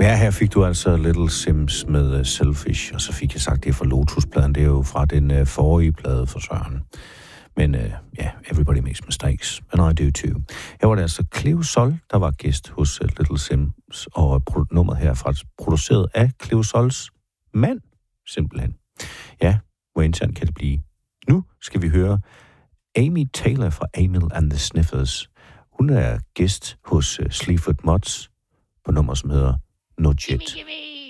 Ja, her fik du altså Little Sims med Selfish, og så fik jeg sagt, det er fra Lotus-pladen. Det er jo fra den forrige plade for Søren. Men everybody makes mistakes, and I do too. Her var det altså Cleo Sol, der var gæst hos Little Sims, og nummeret her fra produceret af Cleo Sols mand, simpelthen. Ja, hvor internt kan det blive. Nu skal vi høre Amy Taylor fra Emil and the Sniffers. Hun er gæst hos Sleaford Mods på nummer, som hedder No Jet. Gimme, gimme.